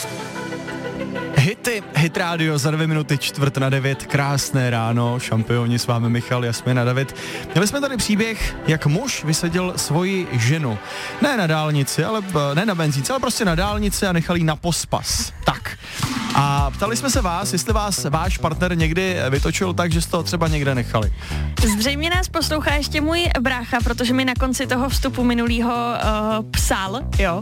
Hit Radio za 2 minuty 8:45, krásné ráno, šampioni, s vámi Michal, Jasmin a David. Měli jsme tady příběh, jak muž vysadil svoji ženu. Ne na dálnici, ne na benzínce, ale prostě na dálnici a nechal jí na pospas. Tak. A ptali jsme se vás, jestli vás váš partner někdy vytočil tak, že jste ho třeba někde nechali. Zřejmě nás poslouchá ještě můj brácha, protože mi na konci toho vstupu minulýho psal,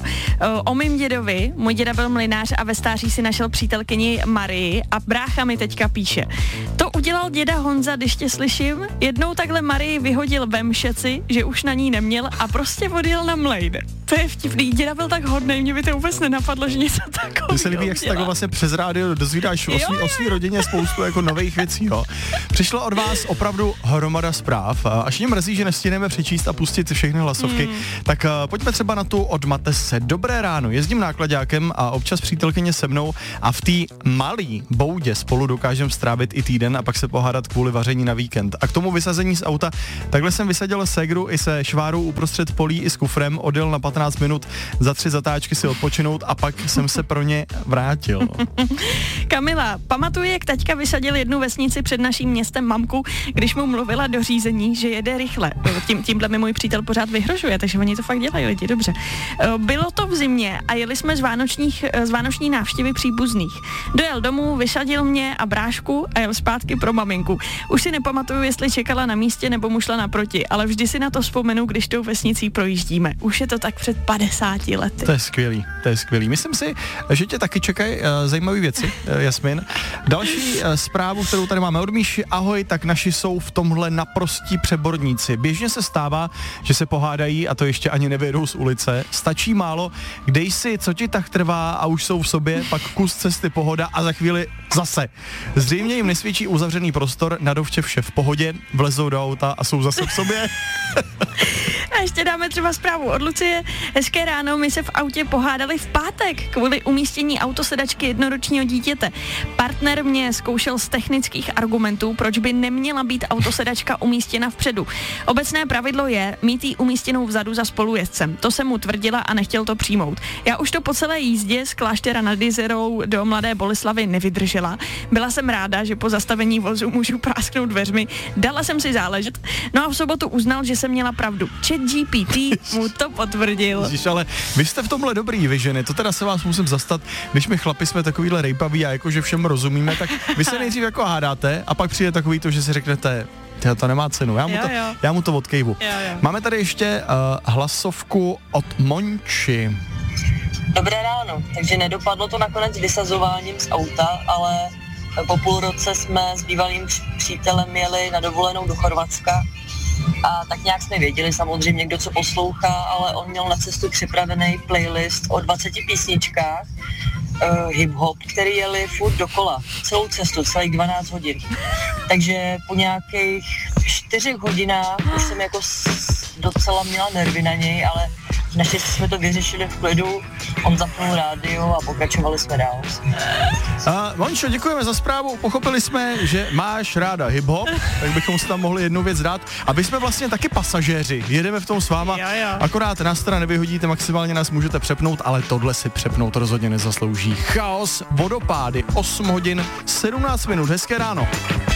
o mým dědovi. Můj děda byl mlynář a ve stáří si našel přítelkyni Marii a brácha mi teďka píše. To udělal děda Honza, když tě slyším. Jednou takhle Marii vyhodil ve mšeci, že už na ní neměl a prostě odjel na mlejn. To je vtipný, děda byl tak hodnej, mě by to vůbec nenapadlo, že něco takového. Mně se líbí, jak se takhle vlastně přes rádio dozvídáš o svý rodině spoustu jako nových věcí, jo. Přišlo od vás opravdu hromada zpráv. Až mě mrzí, že nestihneme přečíst a pustit všechny hlasovky, tak pojďme třeba na tu od Matese. Dobré ráno, jezdím náklaďákem a občas přítelkyně se mnou a v té malý boudě spolu dokážeme strávit i týden a pak se pohádat kvůli vaření na víkend. A k tomu vysazení z auta, takhle jsem vysadil ségru i se švárou uprostřed polí i s kufrem, odjel na 15 minut za 3 zatáčky si odpočinout a pak jsem se pro ně vrátil. Kamila, pamatuju, jak taťka vysadil jednu vesnici před naším městem mamku, když mu mluvila do řízení, že jede rychle. Tímhle mi můj přítel pořád vyhrožuje, takže oni to fakt dělají lidi, dobře. Bylo to v zimě a jeli jsme z vánoční návštěvy příbuzných. Dojel domů, vysadil mě a brášku a jel zpátky pro maminku. Už si nepamatuju, jestli čekala na místě nebo mu šla naproti, ale vždy si na to vzpomenu, když tou vesnicí projíždíme. Už je to tak před 50 lety. To je skvělý. Myslím si, že tě taky čekají zajímavé věci, Jasmin. Další zprávu, kterou tady máme od Míši. Ahoj, tak naši jsou v tomhle naprostí přeborníci. Běžně se stává, že se pohádají a to ještě ani nevyjedou z ulice. Stačí málo, dej si, co ti tak trvá a už jsou v sobě, pak kus cesty pohoda a za chvíli zase. Zřejmě jim nesvědčí uzavřený prostor, na dovče vše v pohodě, vlezou do auta a jsou zase v sobě. A ještě dáme třeba zprávu od Lucie. Hezké ráno, my se v autě pohádali v pátek kvůli umístění autosedačky jednoročního dítěte. Partner mě zkoušel z technických argumentů, proč by neměla být autosedačka umístěna vpředu. Obecné pravidlo je mít ji umístěnou vzadu za spolujezdcem. To jsem mu tvrdila a nechtěl to přijmout. Já už to po celé jízdě z Kláštera nad Jizerou do Mladé Boleslavi nevydržela. Byla jsem ráda, že po zastavení vozu můžu prásknout dveřmi. Dala jsem si záležet. No a v sobotu uznal, že jsem měla pravdu. ChatGPT mu to potvrdil. Ježiš, ale vy jste v tomhle dobrý, vy ženy. To teda se vás musím zastat, když my chlapi jsme takovýhle rejpaví a jakože všem rozumíme, tak vy se nejdřív jako hádáte a pak přijde takový to, že si řeknete, to nemá cenu, já mu to odkejvu. Máme tady ještě hlasovku od Monči. Dobré ráno, takže nedopadlo to nakonec vysazováním z auta, ale po půl roce jsme s bývalým přítelem jeli na dovolenou do Chorvatska a tak nějak jsme věděli samozřejmě, kdo co poslouchá, ale on měl na cestu připravený playlist o 20 písničkách hip-hop, který jeli furt dokola, celou cestu, celých 12 hodin. Takže po nějakých 4 hodinách už jsem jako docela měla nervy na něj, ale naštěstí jsme to vyřešili v klidu, on zapnul rádio a pokračovali jsme dál. Mončo, děkujeme za zprávu, pochopili jsme, že máš ráda hip-hop, tak bychom si tam mohli jednu věc dát. A my jsme vlastně taky pasažéři, jedeme v tom s váma, akorát nás teda nevyhodíte, maximálně nás můžete přepnout, ale tohle si přepnout rozhodně nezaslouží. Chaos, vodopády, 8 hodin, 17 minut, hezké ráno.